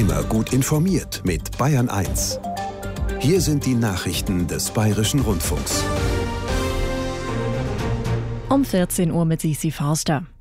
Immer gut informiert mit Bayern 1. Hier sind die Nachrichten des Bayerischen Rundfunks. Um 14 Uhr mit Sisi Forster.